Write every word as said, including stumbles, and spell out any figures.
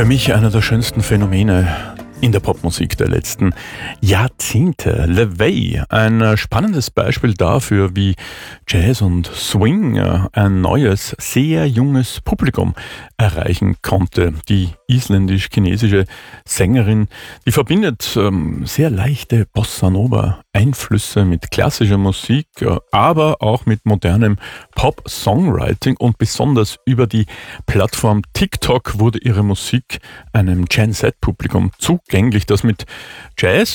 Für mich einer der schönsten Phänomene in der Popmusik der letzten Jahrzehnte. LaVey, ein spannendes Beispiel dafür, wie Jazz und Swing ein neues, sehr junges Publikum erreichen konnte. Die isländisch-chinesische Sängerin, die verbindet ähm, sehr leichte Bossa-Nova-Einflüsse mit klassischer Musik, äh, aber auch mit modernem Pop-Songwriting, und besonders über die Plattform TikTok wurde ihre Musik einem Gen-Z-Publikum zugänglich, das mit Jazz